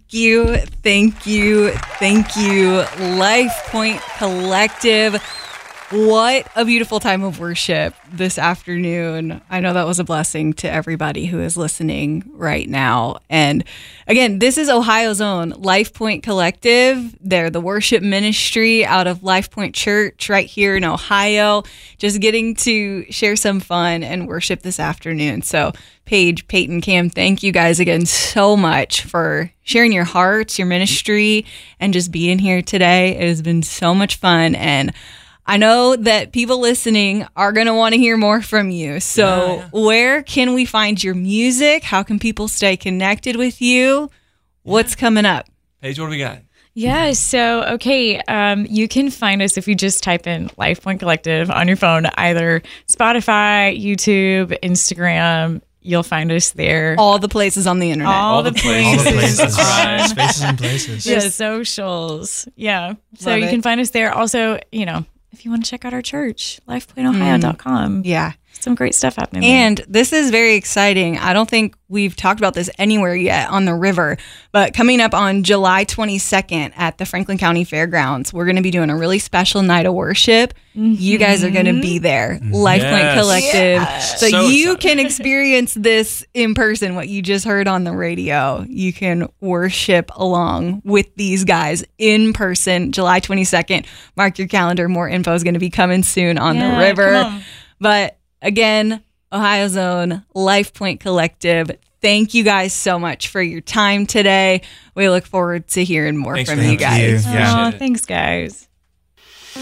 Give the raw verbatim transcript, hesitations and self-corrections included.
you, thank you, thank you, Life Point Collective. What a beautiful time of worship this afternoon. I know that was a blessing to everybody who is listening right now. And again, this is Ohio's own Life Point Collective. They're the worship ministry out of Life Point Church right here in Ohio. Just getting to share some fun and worship this afternoon. So Paige, Peyton, Cam, thank you guys again so much for sharing your hearts, your ministry, and just being here today. It has been so much fun. And I know that people listening are going to want to hear more from you. So yeah, yeah. Where can we find your music? How can people stay connected with you? What's yeah. coming up? Paige, what do we got? Yeah, so, okay, um, you can find us if you just type in Life Point Collective on your phone, either Spotify, YouTube, Instagram. You'll find us there. All the places on the internet. All, All the, the places. All the places. Right. Spaces and places. Yeah, socials. Yeah. So Love you it. Can find us there. Also, you know, if you want to check out our church, life point ohio dot com. Mm, yeah. Some great stuff happening And there. This is very exciting. I don't think we've talked about this anywhere yet on the river, but coming up on July twenty-second at the Franklin County Fairgrounds, we're going to be doing a really special night of worship. Mm-hmm. You guys are going to be there. Mm-hmm. Life yes. Point Collective. Yes. So, so you excited. Can experience this in person, what you just heard on the radio. You can worship along with these guys in person, July twenty-second. Mark your calendar. More info is going to be coming soon on yeah, the river. But again, Ohio's own Life Point Collective. Thank you guys so much for your time today. We look forward to hearing more thanks from you guys. You. Yeah. Oh, thanks, guys.